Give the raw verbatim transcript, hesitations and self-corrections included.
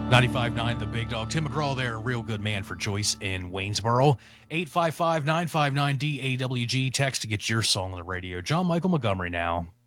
ninety-five point nine The Big Dog. Tim McGraw there, a real good man for Joyce in Waynesboro. eight five five, nine five nine, D A W G. Text to get your song on the radio. John Michael Montgomery now.